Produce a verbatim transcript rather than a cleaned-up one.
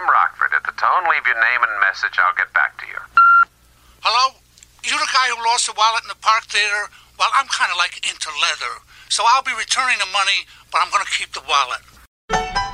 Jim Rockford at the tone. Leave your name and message. I'll get back to you. Hello? You the guy who lost the wallet in the park theater? Well, I'm kind of like into leather, so I'll be returning the money, but I'm going to keep the wallet.